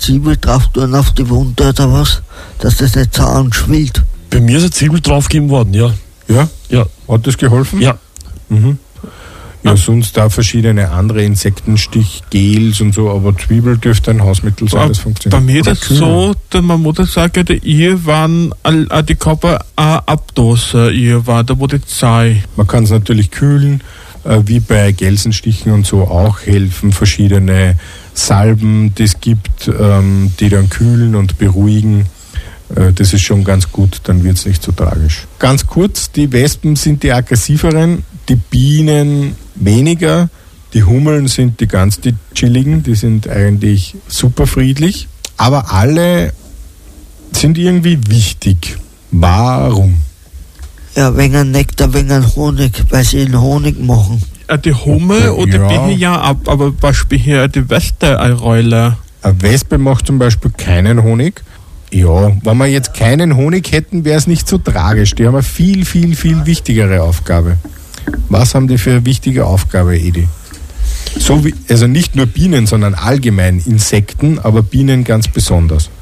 Zwiebel drauf tun auf die Wunde oder was, dass das nicht so anschwillt. Bei mir ist eine Zwiebel draufgegeben worden, ja. Ja? Ja. Hat das geholfen? Ja. Mhm. Ja, sonst da verschiedene andere Insektenstichgels und so, aber Zwiebel dürfte ein Hausmittel sein, das funktioniert. Bei mir ist es so, dass meine Mutter sagt, ihr waren die Körper abdosen, ihr war da, wo die Zeit. Man kann es natürlich kühlen, wie bei Gelsenstichen und so auch helfen verschiedene Salben, die es gibt, die dann kühlen und beruhigen. Das ist schon ganz gut, dann wird es nicht so tragisch. Ganz kurz, die Wespen sind die aggressiveren, die Bienen weniger, die Hummeln sind die chilligen, die sind eigentlich super friedlich, aber alle sind irgendwie wichtig. Warum? Ja, wegen Nektar, wegen Honig, weil sie den Honig machen. Die Hummel Okay, oder ja. bin ja ab, aber Beispiel hier die Weste-Reule. Eine Wespe macht zum Beispiel keinen Honig. Ja, wenn wir jetzt keinen Honig hätten, wäre es nicht so tragisch. Die haben eine viel, viel, viel wichtigere Aufgabe. Was haben die für eine wichtige Aufgabe, Edi? So wie, also nicht nur Bienen, sondern allgemein Insekten, aber Bienen ganz besonders.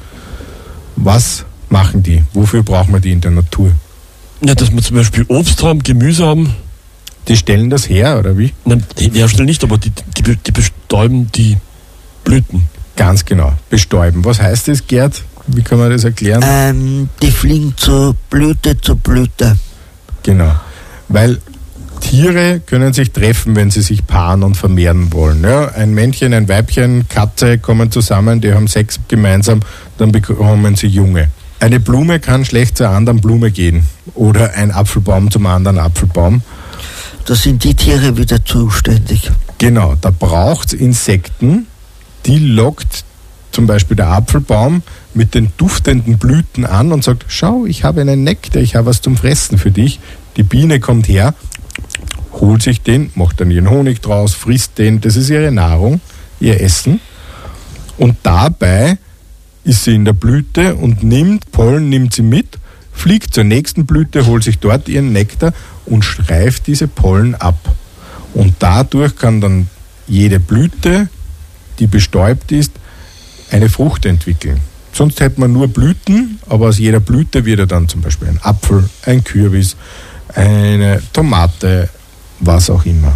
Was machen die? Wofür brauchen wir die in der Natur? Ja, dass wir zum Beispiel Obst haben, Gemüse haben. Die stellen das her, oder wie? Nein, die herstellen nicht, aber die bestäuben die Blüten. Ganz genau, bestäuben. Was heißt das, Gerd? Wie kann man das erklären? Die fliegen zu Blüte. Genau, weil Tiere können sich treffen, wenn sie sich paaren und vermehren wollen. Ja, ein Männchen, ein Weibchen, Katze kommen zusammen, die haben Sex gemeinsam, dann bekommen sie Junge. Eine Blume kann schlecht zur anderen Blume gehen oder ein Apfelbaum zum anderen Apfelbaum. Da sind die Tiere wieder zuständig. Genau, da braucht es Insekten, die lockt zum Beispiel der Apfelbaum mit den duftenden Blüten an und sagt, schau, ich habe einen Nektar, ich habe was zum Fressen für dich. Die Biene kommt her, holt sich den, macht dann ihren Honig draus, frisst den, das ist ihre Nahrung, ihr Essen. Und dabei ist sie in der Blüte und Pollen nimmt sie mit, fliegt zur nächsten Blüte, holt sich dort ihren Nektar und streift diese Pollen ab. Und dadurch kann dann jede Blüte, die bestäubt ist, eine Frucht entwickeln. Sonst hätte man nur Blüten, aber aus jeder Blüte wird ja dann zum Beispiel ein Apfel, ein Kürbis, eine Tomate, was auch immer.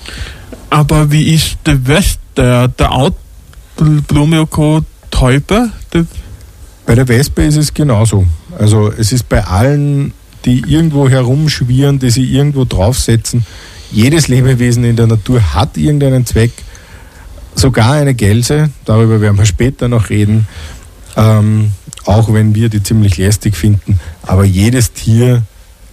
Aber wie ist der Weste, der Outblume Täuber? Bei der Wespe ist es genauso. Also es ist bei allen, die irgendwo herumschwirren, die sie irgendwo draufsetzen, jedes Lebewesen in der Natur hat irgendeinen Zweck. Sogar eine Gelse, darüber werden wir später noch reden, auch wenn wir die ziemlich lästig finden, aber jedes Tier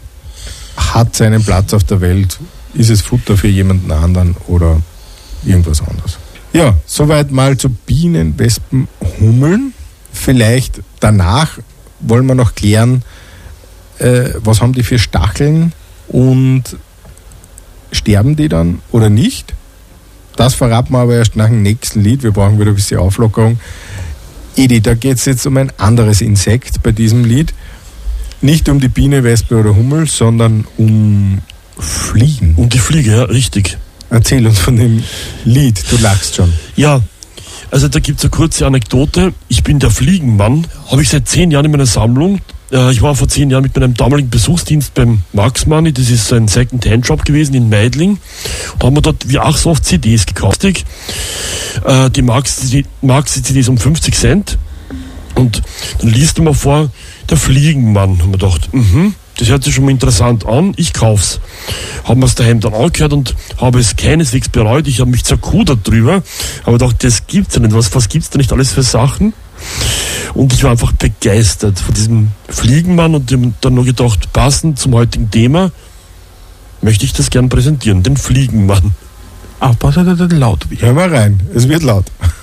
hat seinen Platz auf der Welt. Ist es Futter für jemanden anderen oder irgendwas anderes? Ja, soweit mal zu Bienen, Wespen, Hummeln. Vielleicht danach wollen wir noch klären, was haben die für Stacheln und sterben die dann oder nicht? Das verraten wir aber erst nach dem nächsten Lied. Wir brauchen wieder ein bisschen Auflockerung. Edi, da geht es jetzt um ein anderes Insekt bei diesem Lied. Nicht um die Biene, Wespe oder Hummel, sondern um Fliegen. Um die Fliege, ja, richtig. Erzähl uns von dem Lied, du lachst schon. Ja, also da gibt es eine kurze Anekdote. Ich bin der Fliegenmann, habe ich seit 10 Jahren in meiner Sammlung. Ich war vor 10 Jahren mit meinem damaligen Besuchsdienst beim Max Money, das ist so ein Second-Hand-Shop gewesen in Meidling. Da haben wir dort wie auch so oft CDs gekauft. Die Maxi-CDs um 50 Cent. Und dann liest man vor, der Fliegenmann. Haben wir gedacht, das hört sich schon mal interessant an, ich kauf's. Haben wir es daheim dann angehört und habe es keineswegs bereut. Ich habe mich zerkudert drüber. Aber gedacht, das gibt's ja nicht. Was gibt's da nicht alles für Sachen? Und ich war einfach begeistert von diesem Fliegenmann und habe dann nur gedacht, passend zum heutigen Thema möchte ich das gern präsentieren, den Fliegenmann. Aufpassen, dass das laut wird. Hör mal rein, es wird laut.